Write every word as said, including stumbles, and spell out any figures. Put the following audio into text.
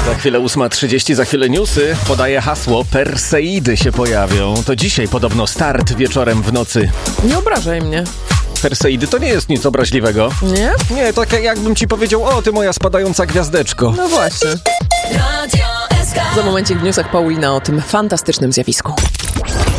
Za chwilę ósma trzydzieści, za chwilę newsy. Podaję hasło, Perseidy się pojawią. To dzisiaj podobno start wieczorem w nocy. Nie obrażaj mnie. Perseidy to nie jest nic obraźliwego. Nie? Nie, tak jakbym ci powiedział, o ty moja spadająca gwiazdeczko. No właśnie. Za momencik w newsach Paulina o tym fantastycznym zjawisku.